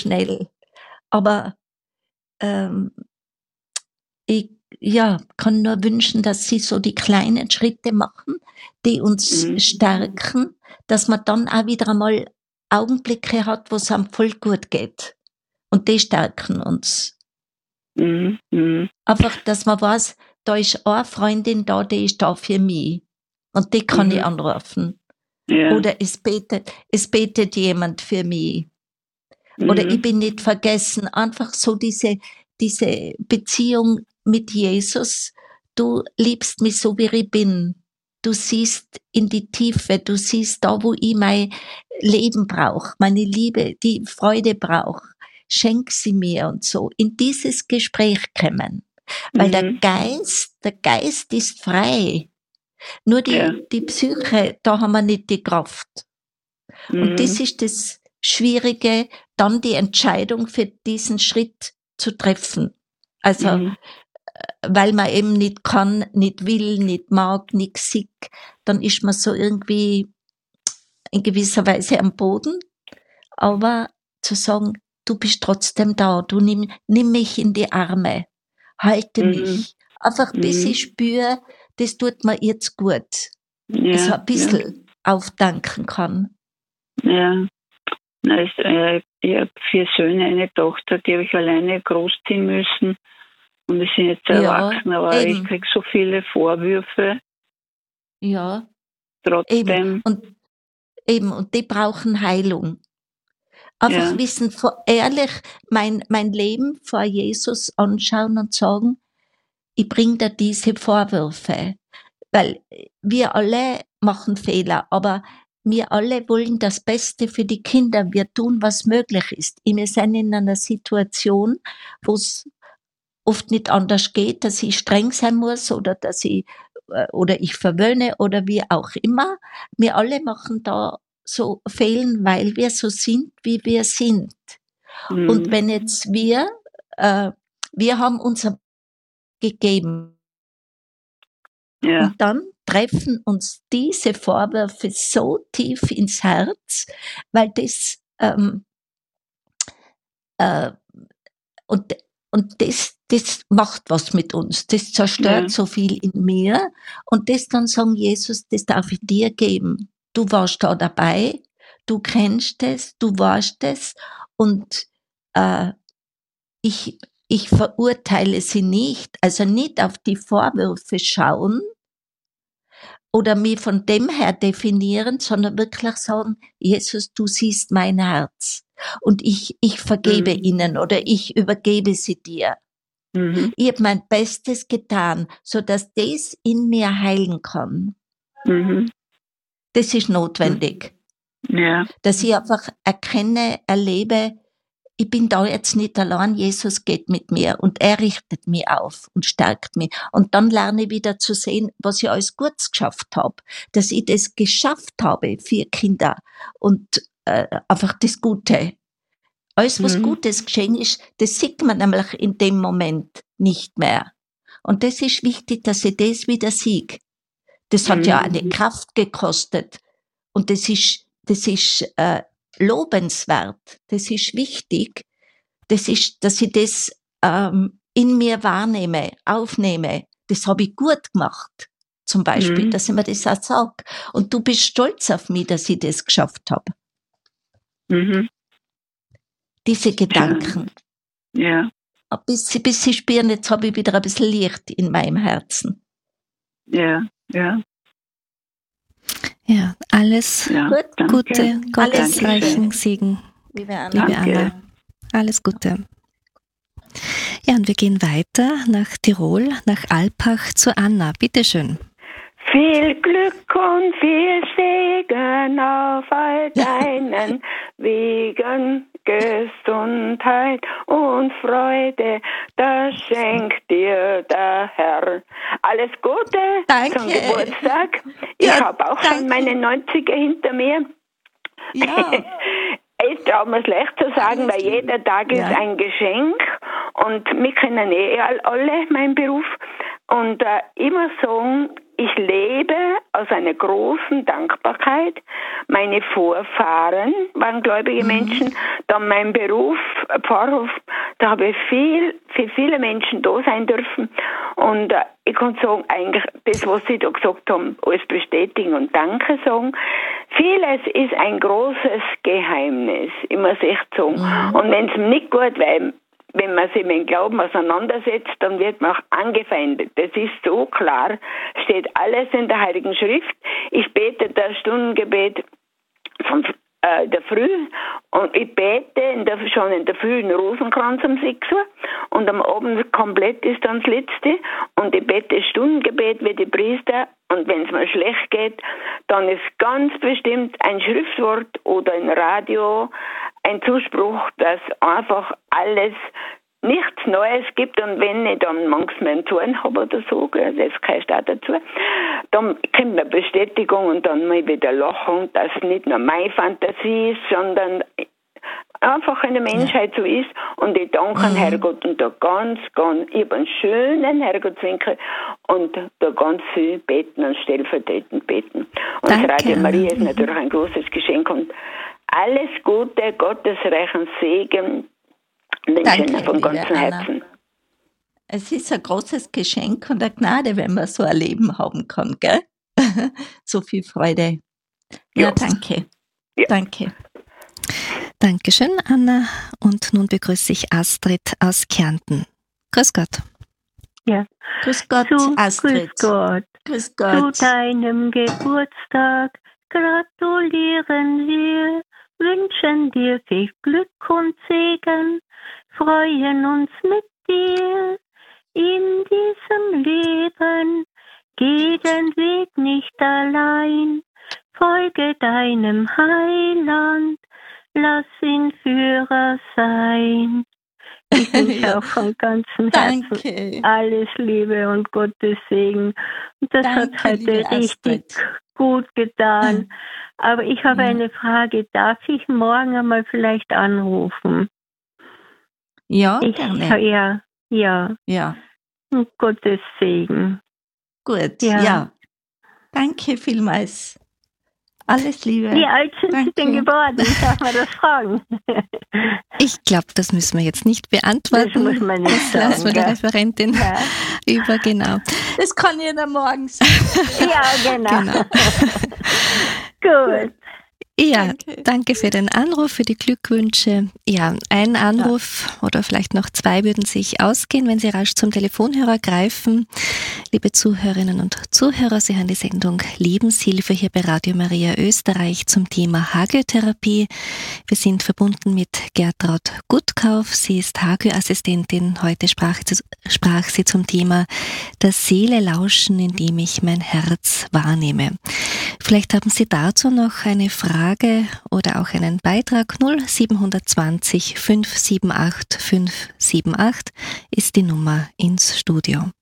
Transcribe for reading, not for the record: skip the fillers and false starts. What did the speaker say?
schnell. Aber ähm, ich kann nur wünschen, dass sie so die kleinen Schritte machen, die uns stärken, dass man dann auch wieder einmal Augenblicke hat, wo es einem voll gut geht. Und die stärken uns. Einfach, dass man weiß, da ist eine Freundin da, die ist da für mich. Und die kann ich anrufen. Ja. Oder es betet jemand für mich. Oder ich bin nicht vergessen. Einfach so diese Beziehung mit Jesus. Du liebst mich so, wie ich bin. Du siehst in die Tiefe. Du siehst da, wo ich mein Leben brauche, meine Liebe, die Freude brauche. Schenk sie mir und so. In dieses Gespräch kommen. Weil der Geist ist frei. Nur die Psyche, da haben wir nicht die Kraft. Und das ist das Schwierige, dann die Entscheidung für diesen Schritt zu treffen. Also, weil man eben nicht kann, nicht will, nicht mag, nicht sieht, dann ist man so irgendwie in gewisser Weise am Boden. Aber zu sagen, du bist trotzdem da, du nimm mich in die Arme, halte mich. Einfach bis ich spüre, das tut mir jetzt gut. Also ein bisschen aufdanken kann. Ja. Ich habe 4 Söhne, eine Tochter, die habe ich alleine großziehen müssen. Und die sind jetzt erwachsen, aber ich kriege so viele Vorwürfe. Ja. Trotzdem. Und die brauchen Heilung. Einfach wissen, ehrlich mein Leben vor Jesus anschauen und sagen, ich bringe dir diese Vorwürfe. Weil wir alle machen Fehler, aber wir alle wollen das Beste für die Kinder. Wir tun, was möglich ist. Wir sind in einer Situation, wo es oft nicht anders geht, dass ich streng sein muss oder dass ich verwöhne oder wie auch immer. Wir alle machen da so Fehlen, weil wir so sind, wie wir sind. Und wenn jetzt wir haben uns gegeben. Ja. Und dann treffen uns diese Vorwürfe so tief ins Herz, weil das und das macht was mit uns. Das zerstört so viel in mir. Und das dann sagen, Jesus, das darf ich dir geben. Du warst da dabei, du kennst es, du warst es. Und ich verurteile sie nicht, also nicht auf die Vorwürfe schauen oder mich von dem her definieren, sondern wirklich sagen, Jesus, du siehst mein Herz und ich vergebe ihnen oder ich übergebe sie dir. Ich habe mein Bestes getan, sodass das in mir heilen kann. Das ist notwendig. Dass ich einfach erkenne, erlebe, ich bin da jetzt nicht allein, Jesus geht mit mir und er richtet mich auf und stärkt mich. Und dann lerne ich wieder zu sehen, was ich alles Gutes geschafft habe, dass ich das geschafft habe für Kinder und einfach das Gute. Alles, was Gutes geschehen ist, das sieht man nämlich in dem Moment nicht mehr. Und das ist wichtig, dass ich das wieder sehe. Das hat ja eine Kraft gekostet und das ist lobenswert, das ist wichtig, dass ich das in mir wahrnehme, aufnehme. Das habe ich gut gemacht, zum Beispiel, dass ich mir das auch sage. Und du bist stolz auf mich, dass ich das geschafft habe. Diese Gedanken. Ja. Bis sie spüren, jetzt habe ich wieder ein bisschen Licht in meinem Herzen. Ja. Ja, alles Gute, gottesreichen Segen, liebe Anna. Alles Gute. Ja, und wir gehen weiter nach Tirol, nach Alpbach zu Anna. Bitteschön. Viel Glück und viel Segen auf all deinen Wegen, Gesundheit und Freude, das schenkt dir der Herr. Alles Gute zum Geburtstag. Ich habe auch schon meine 90er hinter mir. Ja. Es ist auch mal schlecht zu sagen, weil jeder Tag ist ein Geschenk und wir kennen alle meinen Beruf und immer sagen, ich lebe aus einer großen Dankbarkeit. Meine Vorfahren waren gläubige Menschen. Dann mein Beruf, Pfarrhof, da habe ich für viele Menschen da sein dürfen. Und ich kann sagen, eigentlich das, was Sie da gesagt haben, alles bestätigen und Danke sagen. Vieles ist ein großes Geheimnis, ich muss echt sagen. Und wenn es mir nicht gut wäre, wenn man sich mit dem Glauben auseinandersetzt, dann wird man auch angefeindet. Das ist so klar, steht alles in der Heiligen Schrift. Ich bete das Stundengebet von der Früh und ich bete schon in der Früh einen Rosenkranz um 6 Uhr und am Abend komplett ist dann das Letzte und ich bete Stundengebet wie die Priester und wenn es mir schlecht geht, dann ist ganz bestimmt ein Schriftwort oder ein Radio ein Zuspruch, dass einfach alles nichts Neues gibt und wenn ich dann manchmal einen Zorn habe oder so, das gehört auch dazu, dann kommt eine Bestätigung und dann mal wieder lachen, dass es nicht nur meine Fantasie ist, sondern einfach eine Menschheit so ist und ich danke an Herrgott und da ganz, ich habe einen schönen Herrgottswinkel und da ganz viel beten und stellvertretend beten. Und das Radio Maria ist natürlich ein großes Geschenk und alles Gute, gottesreichen Segen wünsche ich von ganzem Herzen. Es ist ein großes Geschenk und eine Gnade, wenn man so ein Leben haben kann, gell? So viel Freude. Ja, danke. Ja. Danke. Dankeschön, Anna. Und nun begrüße ich Astrid aus Kärnten. Grüß Gott. Ja. Grüß Gott, Astrid. Grüß Gott. Grüß Gott. Zu deinem Geburtstag gratulieren wir, wünschen dir viel Glück und Segen, freuen uns mit dir in diesem Leben. Geh den Weg nicht allein, folge deinem Heiland, lass ihn Führer sein. Ich wünsche auch von ganzem Herzen alles Liebe und Gottes Segen. Und das hat heute richtig gut getan. Aber ich habe eine Frage. Darf ich morgen einmal vielleicht anrufen? Ja, gerne. Ja. Und Gottes Segen. Gut, ja. Danke vielmals. Alles Liebe. Wie alt sind Sie denn geworden? Darf man das fragen? Ich glaube, das müssen wir jetzt nicht beantworten. Das muss man nicht sagen. Das lassen wir der Referentin über, genau. Das kann jeder morgen sagen. Ja, genau. Gut. Ja, danke für den Anruf, für die Glückwünsche. Ja, ein Anruf oder vielleicht noch 2 würden sich ausgehen, wenn Sie rasch zum Telefonhörer greifen. Liebe Zuhörerinnen und Zuhörer, Sie hören die Sendung Lebenshilfe hier bei Radio Maria Österreich zum Thema Hagiotherapie. Wir sind verbunden mit Gertraud Gutkauf. Sie ist Hagio-Assistentin. Heute sprach sie zum Thema der Seele lauschen, indem ich mein Herz wahrnehme. Vielleicht haben Sie dazu noch eine Frage oder auch einen Beitrag. 0720 578 578 ist die Nummer ins Studio.